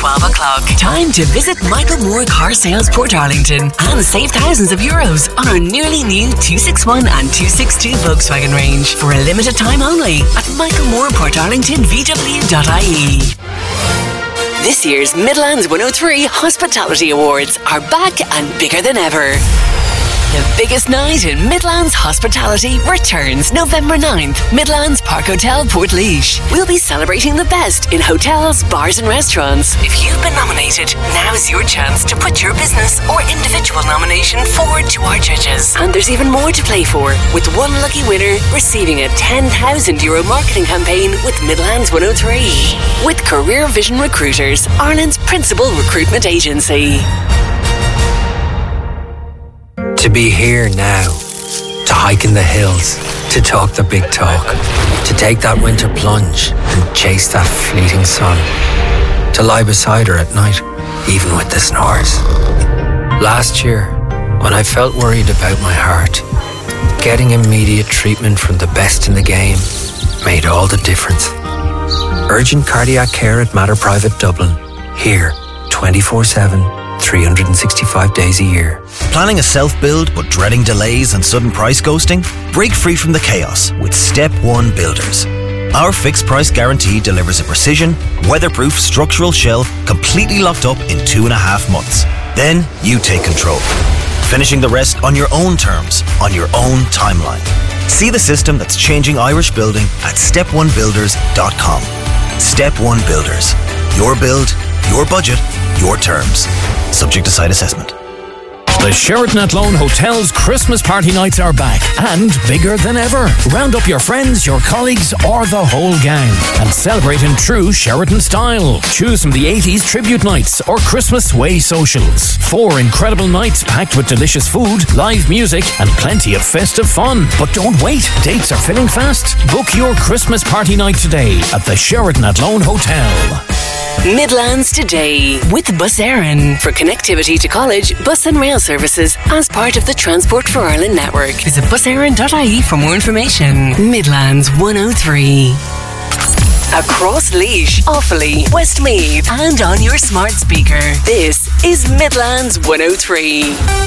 12 o'clock. Time to visit Michael Moore Car Sales Portarlington and save thousands of euros on our nearly new 261 and 262 Volkswagen range for a limited time only at Michael Moore Portarlington VW.ie. This year's Midlands 103 Hospitality Awards are back and bigger than ever. The biggest night in Midlands hospitality returns November 9th, Midlands Park Hotel, Portlaoise. We'll be celebrating the best in hotels, bars and restaurants. If you've been nominated, now's your chance to put your business or individual nomination forward to our judges. And there's even more to play for, with one lucky winner receiving a €10,000 marketing campaign with Midlands 103. With Career Vision Recruiters, Ireland's principal recruitment agency. To be here now, to hike in the hills, to talk the big talk, to take that winter plunge and chase that fleeting sun, to lie beside her at night, even with the snores. Last year, when I felt worried about my heart, getting immediate treatment from the best in the game made all the difference. Urgent cardiac care at Mater Private Dublin, here 24/7. 365 days a year. Planning a self-build but dreading delays and sudden price ghosting? Break free from the chaos with Step 1 Builders. Our fixed price guarantee delivers a precision, weatherproof structural shell completely locked up in 2.5 months. Then you take control, finishing the rest on your own terms, on your own timeline. See the system that's changing Irish building at step1builders.com. Step 1 Builders. Your build, your budget, your terms. Subject to site assessment. The Sheraton Athlone Hotel's Christmas party nights are back and bigger than ever. Round up your friends, your colleagues or the whole gang and celebrate in true Sheraton style. Choose from the 80s tribute nights or Christmas Way socials. 4 incredible nights packed with delicious food, live music and plenty of festive fun. But don't wait, dates are filling fast. Book your Christmas party night today at the Sheraton Athlone Hotel. Midlands Today with Bus Éireann for connectivity to college, bus and rail services as part of the Transport for Ireland network. Visit buséireann.ie for more information. Midlands 103. Across Laois, Offaly, Westmeath and on your smart speaker. This is Midlands 103.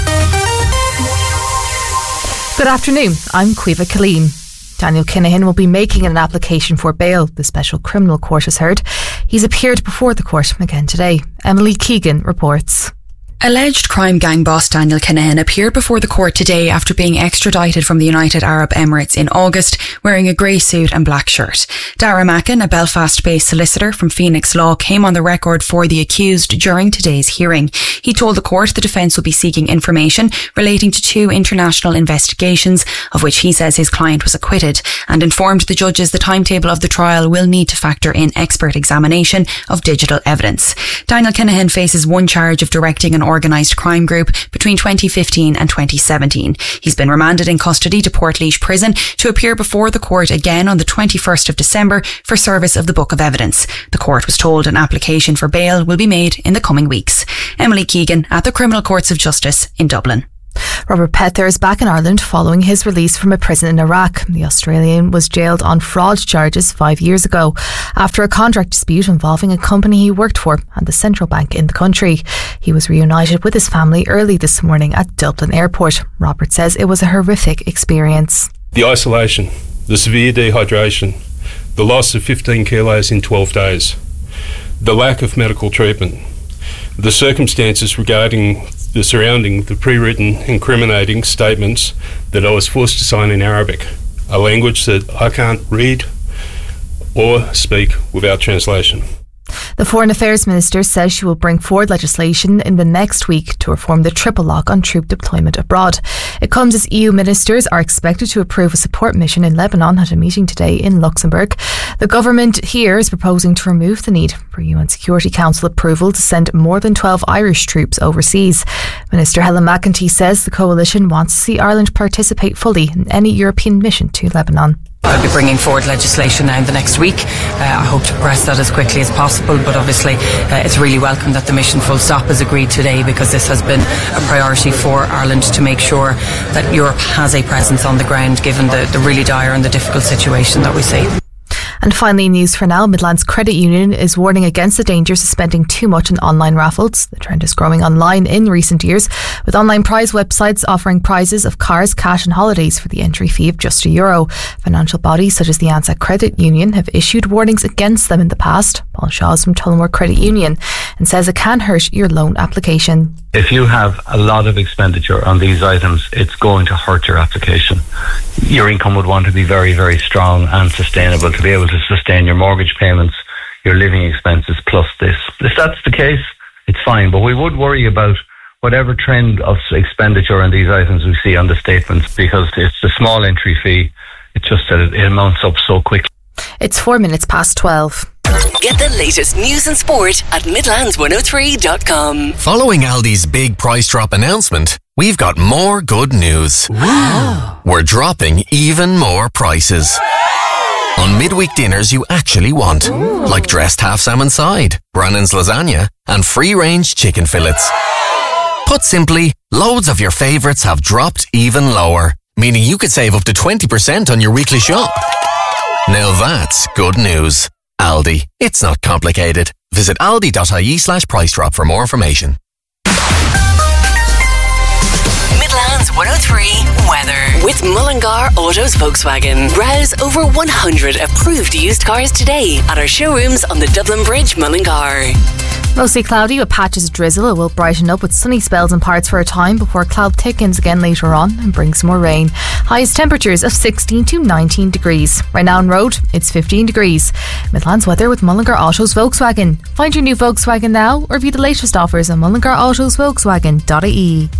Good afternoon, I'm Caoimhe Killeen. Daniel Kinahan will be making an application for bail. The Special Criminal Court has heard. He's appeared before the court again today. Emily Keegan reports. Alleged crime gang boss Daniel Kinahan appeared before the court today after being extradited from the United Arab Emirates in August, wearing a grey suit and black shirt. Dara Mackin, a Belfast-based solicitor from Phoenix Law, came on the record for the accused during today's hearing. He told the court the defence will be seeking information relating to 2 international investigations, of which he says his client was acquitted, and informed the judges the timetable of the trial will need to factor in expert examination of digital evidence. Daniel Kinahan faces one charge of directing an organised crime group between 2015 and 2017. He's been remanded in custody to Portlaoise Prison to appear before the court again on the 21st of December for service of the Book of Evidence. The court was told an application for bail will be made in the coming weeks. Emily Keegan at the Criminal Courts of Justice in Dublin. Robert Pether is back in Ireland following his release from a prison in Iraq. The Australian was jailed on fraud charges 5 years ago after a contract dispute involving a company he worked for and the central bank in the country. He was reunited with his family early this morning at Dublin Airport. Robert says it was a horrific experience. The isolation, the severe dehydration, the loss of 15 kilos in 12 days, the lack of medical treatment, the circumstances surrounding the pre-written incriminating statements that I was forced to sign in Arabic, a language that I can't read or speak without translation. The Foreign Affairs Minister says she will bring forward legislation in the next week to reform the triple lock on troop deployment abroad. It comes as EU ministers are expected to approve a support mission in Lebanon at a meeting today in Luxembourg. The government here is proposing to remove the need for UN Security Council approval to send more than 12 Irish troops overseas. Minister Helen McEntee says the coalition wants to see Ireland participate fully in any European mission to Lebanon. I'll be bringing forward legislation now in the next week. I hope to progress that as quickly as possible, but obviously it's really welcome that the mission full stop is agreed today, because this has been a priority for Ireland to make sure that Europe has a presence on the ground given the really dire and the difficult situation that we see. And finally, news for now. Midlands Credit Union is warning against the dangers of spending too much on online raffles. The trend is growing online in recent years, with online prize websites offering prizes of cars, cash and holidays for the entry fee of just €1. Financial bodies such as the ANZAC Credit Union have issued warnings against them in the past. Paul Shaw is from Tullamore Credit Union and says it can hurt your loan application. If you have a lot of expenditure on these items, it's going to hurt your application. Your income would want to be very, very strong and sustainable to be able to sustain your mortgage payments, your living expenses, plus this. If that's the case, it's fine. But we would worry about whatever trend of expenditure on these items we see on the statements, because it's a small entry fee. It's just that it amounts up so quickly. It's 12:04. Get the latest news and sport at Midlands103.com. Following Aldi's big price drop announcement, we've got more good news. Wow. We're dropping even more prices. On midweek dinners you actually want. Ooh. Like dressed half salmon side, Brannan's lasagna, and free-range chicken fillets. Put simply, loads of your favourites have dropped even lower, meaning you could save up to 20% on your weekly shop. Now that's good news. Aldi. It's not complicated. Visit aldi.ie/price drop for more information. Midlands 103 weather with Mullingar Autos Volkswagen. Browse over 100 approved used cars today at our showrooms on the Dublin Bridge, Mullingar. Mostly cloudy with patches of drizzle. It will brighten up with sunny spells in parts for a time before cloud thickens again later on and brings more rain. Highest temperatures of 16 to 19 degrees. Right now on road, it's 15 degrees. Midlands weather with Mullingar Autos Volkswagen. Find your new Volkswagen now or view the latest offers on mullingarautos.volkswagen.ie.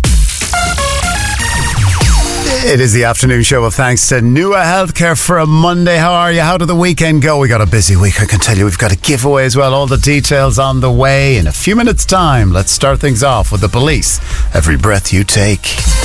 It is the afternoon show of thanks to Nua Healthcare for a Monday. How are you? How did the weekend go? We got a busy week, I can tell you. We've got a giveaway as well. All the details on the way in a few minutes' time. Let's start things off with the Police. Every breath you take.